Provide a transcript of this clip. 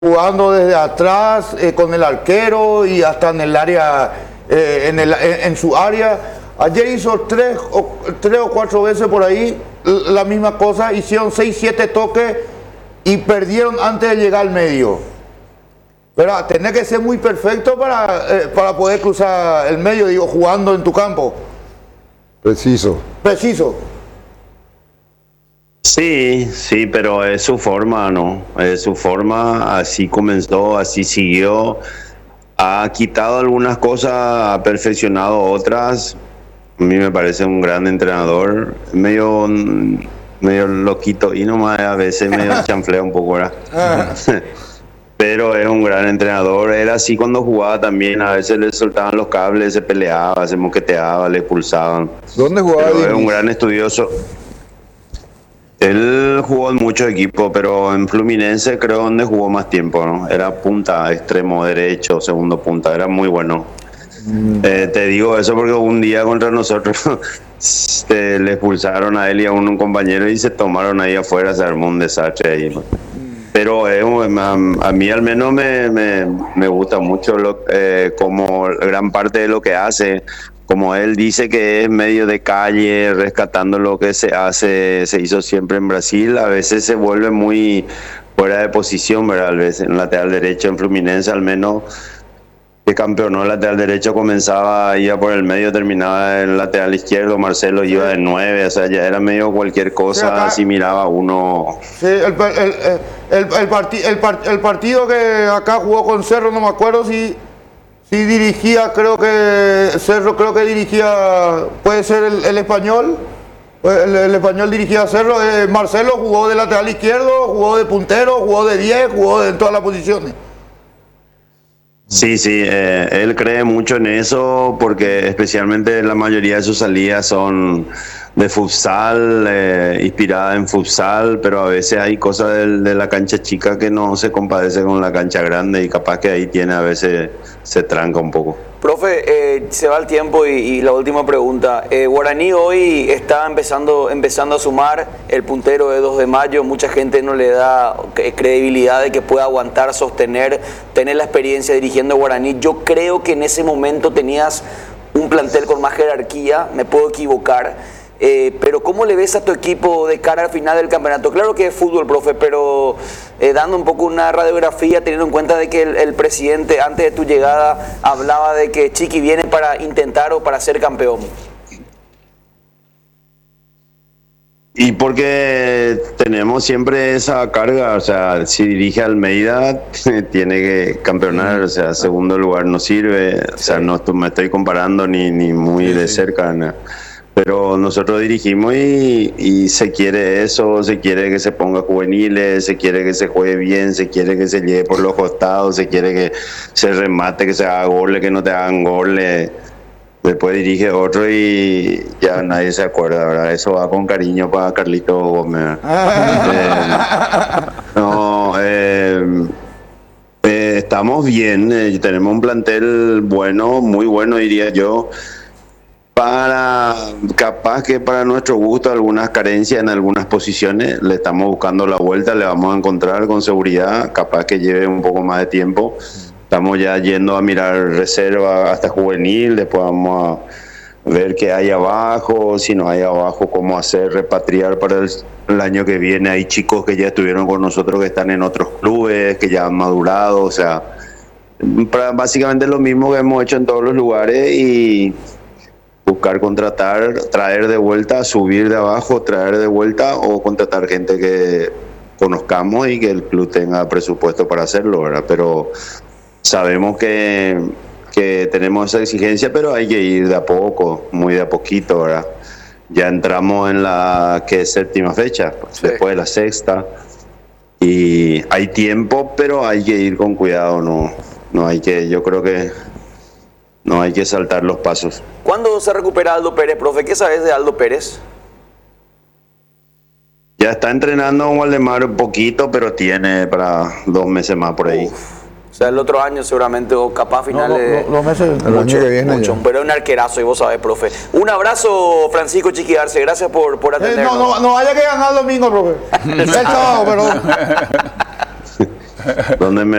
jugando desde atrás con el arquero y hasta en el área, en su área. Ayer hizo tres o cuatro veces por ahí la misma cosa, hicieron 6, 7 toques y perdieron antes de llegar al medio. Pero tenés que ser muy perfecto para poder cruzar el medio, digo, jugando en tu campo. Preciso. Sí, sí, pero es su forma, ¿no? Es su forma, así comenzó, así siguió. Ha quitado algunas cosas, ha perfeccionado otras. A mí me parece un gran entrenador, medio loquito y nomás a veces medio chanflea un poco, ¿verdad? Pero es un gran entrenador. Era así cuando jugaba también, a veces le soltaban los cables, se peleaba, se moqueteaba, le expulsaban. ¿Dónde jugaba? Pero es un gran estudioso. Él jugó en muchos equipos, pero en Fluminense creo donde jugó más tiempo, ¿no? Era punta, extremo derecho, segundo punta, era muy bueno. Te digo eso porque un día contra nosotros le expulsaron a él y a un compañero y se tomaron ahí afuera, se armó un desastre ahí, ¿no? Pero a mí al menos me gusta mucho como gran parte de lo que hace. Como él dice que es medio de calle, rescatando lo que se hizo siempre en Brasil, a veces se vuelve muy fuera de posición, ¿verdad? A veces en lateral derecho, en Fluminense al menos, que campeonó el lateral derecho, comenzaba, iba por el medio, terminaba en el lateral izquierdo, Marcelo iba de 9, o sea, ya era medio cualquier cosa, si miraba uno. Sí, el partido que acá jugó con Cerro, no me acuerdo si dirigía, creo que Cerro, dirigía, puede ser el Español. El Español dirigía a Cerro. Marcelo jugó de lateral izquierdo, jugó de puntero, jugó de 10, jugó en todas las posiciones. Sí, él cree mucho en eso porque especialmente la mayoría de sus salidas son de futsal, inspirada en futsal, pero a veces hay cosas de la cancha chica que no se compadece con la cancha grande y capaz que ahí a veces se tranca un poco. Profe, se va el tiempo y la última pregunta. Guaraní hoy está empezando a sumar el puntero de 2 de mayo. Mucha gente no le da credibilidad de que pueda aguantar, sostener, tener la experiencia dirigiendo a Guaraní. Yo creo que en ese momento tenías un plantel con más jerarquía, me puedo equivocar. Pero ¿cómo le ves a tu equipo de cara al final del campeonato? Claro que es fútbol, profe, pero dando un poco una radiografía, teniendo en cuenta de que el presidente antes de tu llegada hablaba de que Chiqui viene para intentar o para ser campeón. Y porque tenemos siempre esa carga, o sea, si dirige Almeida tiene que campeonar, o sea, segundo lugar no sirve, o sea, no me estoy comparando ni muy de cerca, ¿no? Pero nosotros dirigimos y se quiere eso, se quiere que se ponga juveniles, se quiere que se juegue bien, se quiere que se lleve por los costados, se quiere que se remate, que se haga goles, que no te hagan goles. Después dirige otro y ya nadie se acuerda, ¿verdad? Eso va con cariño para Carlito Gómez. Estamos bien, tenemos un plantel bueno, muy bueno diría yo. Capaz que para nuestro gusto algunas carencias en algunas posiciones, le estamos buscando la vuelta, le vamos a encontrar con seguridad, capaz que lleve un poco más de tiempo. Estamos ya yendo a mirar reserva hasta juvenil, después vamos a ver qué hay abajo, si no hay abajo, cómo hacer, repatriar para el año que viene. Hay chicos que ya estuvieron con nosotros que están en otros clubes, que ya han madurado, o sea, básicamente lo mismo que hemos hecho en todos los lugares y buscar contratar, traer de vuelta, subir de abajo, traer de vuelta o contratar gente que conozcamos y que el club tenga presupuesto para hacerlo, ¿verdad? Pero sabemos que tenemos esa exigencia, pero hay que ir de a poco, muy de a poquito, ¿verdad? Ya entramos en la séptima fecha, sí. Después de la sexta, y hay tiempo, pero hay que ir con cuidado, no hay que, yo creo que no hay que saltar los pasos. ¿Cuándo se recupera Aldo Pérez, profe? ¿Qué sabes de Aldo Pérez? Ya está entrenando con Waldemar un poquito, pero tiene para 2 meses más por ahí. O sea, el otro año seguramente, o capaz finales. Los meses. El año que viene. Pero es un arquerazo, y vos sabés, profe. Un abrazo, Francisco Chiqui Arce. Gracias por atendernos. No vaya que ganar el domingo, profe. El sábado, perdón. donde me